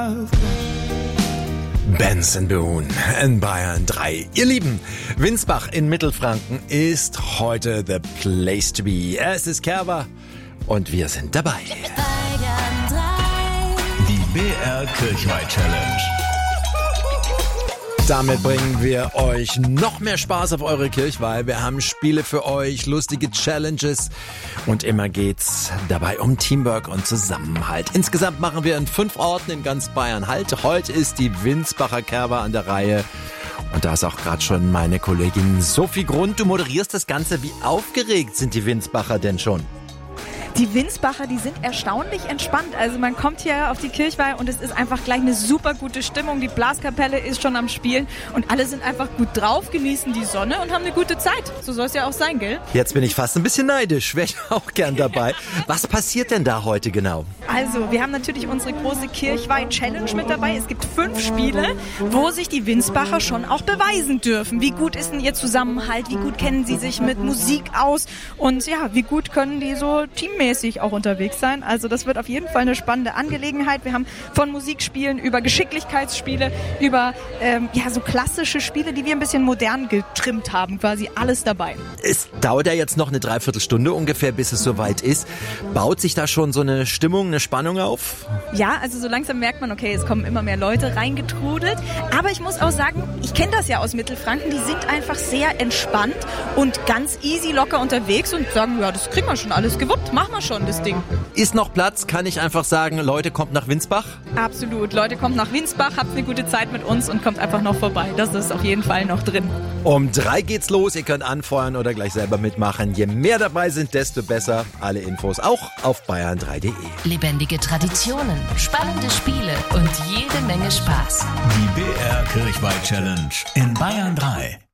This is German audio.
Benson Boone in Bayern 3. Ihr Lieben, Winsbach in Mittelfranken ist heute the place to be. Es ist Kerber und wir sind dabei. Die BR Kirchweih Challenge. Damit bringen wir euch noch mehr Spaß auf eure Kirchweih. Wir haben Spiele für euch, lustige Challenges und immer geht's dabei um Teamwork und Zusammenhalt. Insgesamt machen wir in 5 Orten in ganz Bayern Halt. Heute ist die Winsbacher Kerber an der Reihe. Und da ist auch gerade schon meine Kollegin Sophie Grund. Du moderierst das Ganze. Wie aufgeregt sind die Winsbacher denn schon? Die Winsbacher, die sind erstaunlich entspannt. Also man kommt hier auf die Kirchweih und es ist einfach gleich eine super gute Stimmung. Die Blaskapelle ist schon am Spielen und alle sind einfach gut drauf, genießen die Sonne und haben eine gute Zeit. So soll es ja auch sein, gell? Jetzt bin ich fast ein bisschen neidisch. Wäre ich auch gern dabei. Was passiert denn da heute genau? Also, wir haben natürlich unsere große Kirchweih-Challenge mit dabei. Es gibt 5 Spiele, wo sich die Winsbacher schon auch beweisen dürfen. Wie gut ist denn ihr Zusammenhalt? Wie gut kennen sie sich mit Musik aus? Und ja, wie gut können die so teammäßig auch unterwegs sein? Also das wird auf jeden Fall eine spannende Angelegenheit. Wir haben von Musikspielen über Geschicklichkeitsspiele, über so klassische Spiele, die wir ein bisschen modern getrimmt haben. Quasi alles dabei. Es dauert ja jetzt noch eine Dreiviertelstunde ungefähr, bis es soweit ist. Baut sich da schon so eine Stimmung, eine Spannung auf? Ja, also so langsam merkt man, okay, es kommen immer mehr Leute reingetrudelt. Aber ich muss auch sagen, ich kenne das ja aus Mittelfranken, die sind einfach sehr entspannt und ganz easy locker unterwegs und sagen, ja, das kriegen wir schon alles gewuppt, machen wir schon das Ding. Ist noch Platz? Kann ich einfach sagen, Leute, kommt nach Winsbach? Absolut, Leute, kommt nach Winsbach, habt eine gute Zeit mit uns und kommt einfach noch vorbei. Das ist auf jeden Fall noch drin. Um 3 geht's los, ihr könnt anfeuern oder gleich selber mitmachen. Je mehr dabei sind, desto besser. Alle Infos auch auf bayern3.de. Lebendige Traditionen, spannende Spiele und jede Menge Spaß. Die BR Kirchweih Challenge in Bayern 3.